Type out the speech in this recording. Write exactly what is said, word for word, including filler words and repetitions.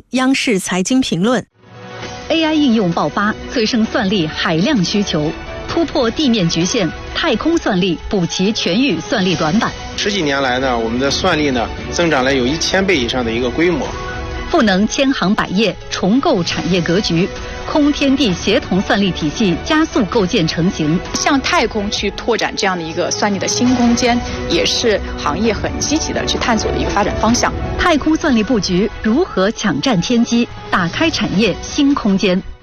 央视财经评论。 A I 应用爆发，催生算力海量需求，突破地面局限，太空算力补齐全域算力短板。 十几年来呢，我们的算力呢增长了有一千倍以上的一个规模。 赋能千行百业，重构产业格局，空天地协同算力体系加速构建成型。 向太空去拓展这样的一个算力的新空间，也是行业很积极的去探索的一个发展方向。 太空算力布局如何抢占天机，打开产业新空间？